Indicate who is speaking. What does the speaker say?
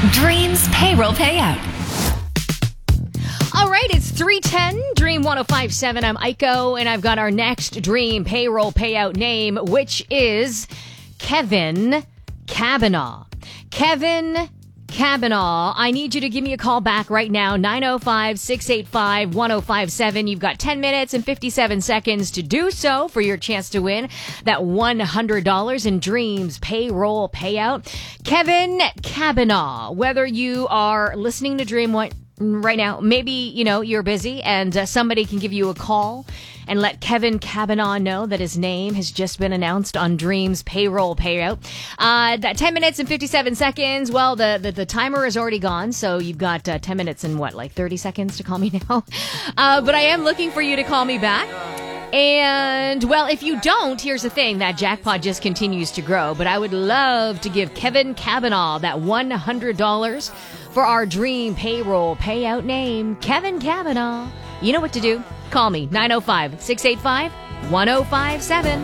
Speaker 1: Dreams Payroll Payout.
Speaker 2: All right, it's 3:10, Dream 105.7. I'm Aiko, and I've got our next Dream Payroll Payout name, which is Kevin Cabanaugh. Kevin Cabanaugh, I need you to give me a call back right now, 905-685-1057. You've got 10 minutes and 57 seconds to do so for your chance to win that $100 in Dreams Payroll Payout. Kevin Cabanaugh, whether you are listening to Dream right now, maybe, you're busy and somebody can give you a call and let Kevin Cabanaugh know that his name has just been announced on Dreams Payroll Payout. That 10 minutes and 57 seconds, well, the timer is already gone, so you've got 10 minutes and 30 seconds to call me now? But I am looking for you to call me back. And, well, if you don't, here's the thing, that jackpot just continues to grow. But I would love to give Kevin Cabanaugh that $100 for our Dream Payroll Payout name, Kevin Cabanaugh. You know what to do. Call me, 905-685-1057.